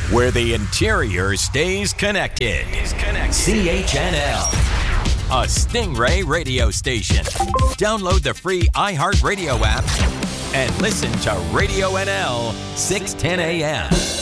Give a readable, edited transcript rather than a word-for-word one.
where the interior stays connected. CHNL, a Stingray radio station. Download the free iHeartRadio app and listen to Radio NL 610 AM.